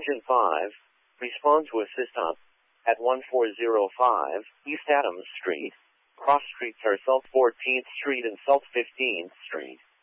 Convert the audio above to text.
Agent 5, respond to assist up at 1405 East Adams Street. Cross streets are South 14th Street and South 15th Street.